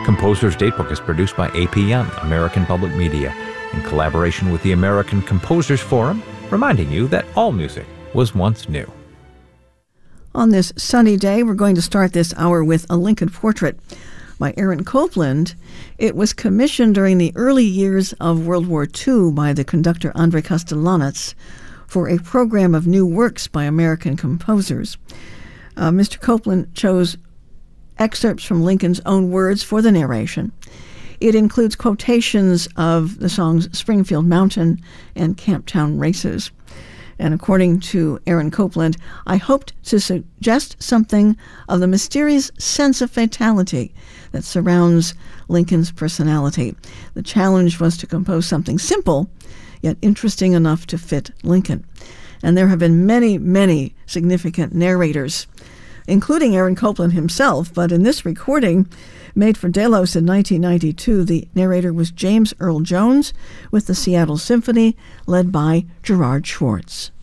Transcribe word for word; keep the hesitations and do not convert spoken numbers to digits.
Composer's Datebook is produced by A P M, American Public Media, in collaboration with the American Composers Forum, reminding you that all music was once new. On this sunny day, we're going to start this hour with a Lincoln portrait by Aaron Copland. It was commissioned during the early years of World War Two by the conductor Andrei Kostelanetz for a program of new works by American composers. Uh, Mister Copland chose excerpts from Lincoln's own words for the narration. It includes quotations of the songs Springfield Mountain and Camptown Races. And according to Aaron Copland, I hoped to suggest something of the mysterious sense of fatality that surrounds Lincoln's personality. The challenge was to compose something simple, yet interesting enough to fit Lincoln. And there have been many, many significant narrators, including Aaron Copland himself, but in this recording, made for Delos in nineteen ninety-two, the narrator was James Earl Jones with the Seattle Symphony, led by Gerard Schwartz.